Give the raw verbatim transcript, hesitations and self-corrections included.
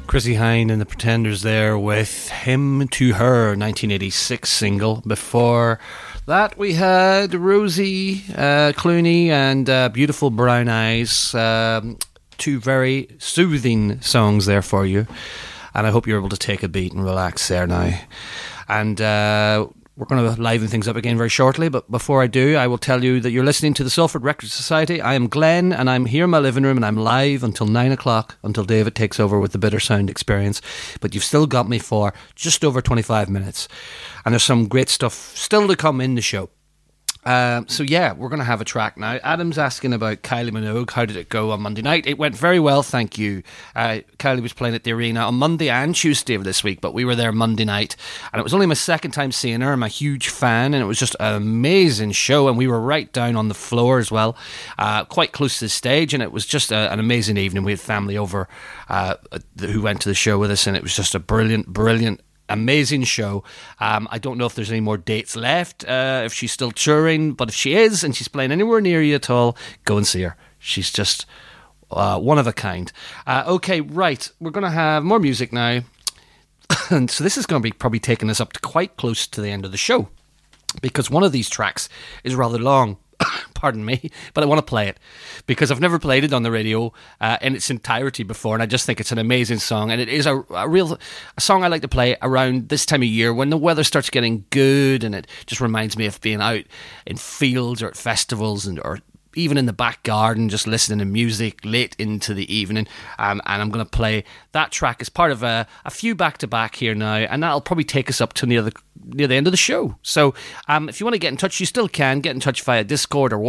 Chrissie Hynde and the Pretenders there with Hymn to Her, nineteen eighty-six single. Before that we had Rosie uh, Clooney and uh, Beautiful Brown Eyes. Um, two very soothing songs there for you. And I hope you're able to take a beat and relax there now. And uh, we're going to liven things up again very shortly, but before I do, I will tell you that you're listening to the Salford Record Society. I am Glenn, and I'm here in my living room, and I'm live until nine o'clock, until David takes over with the Bitter Sound Experience. But you've still got me for just over twenty-five minutes, and there's some great stuff still to come in the show. Um, so yeah, we're going to have a track now. Adam's asking about Kylie Minogue. How did it go on Monday night? It went very well, thank you. Uh, Kylie was playing at the Arena on Monday and Tuesday of this week, but we were there Monday night, and it was only my second time seeing her. I'm a huge fan, and it was just an amazing show, and we were right down on the floor as well, uh, quite close to the stage, and it was just a, an amazing evening. We had family over uh, who went to the show with us, and it was just a brilliant, brilliant amazing show. Um, I don't know if there's any more dates left, uh, if she's still touring, but if she is and she's playing anywhere near you at all, go and see her. She's just uh, one of a kind. Uh, okay, right, we're going to have more music now. And so this is going to be probably taking us up to quite close to the end of the show, because one of these tracks is rather long. Pardon me, but I want to play it because I've never played it on the radio uh, in its entirety before, and I just think it's an amazing song, and it is a, a real a song I like to play around this time of year when the weather starts getting good, and it just reminds me of being out in fields or at festivals, and or even in the back garden, just listening to music late into the evening. Um, and I'm going to play that track as part of a, a few back-to-back here now, and that'll probably take us up to near the near the end of the show. So um, if you want to get in touch, you still can get in touch via Discord or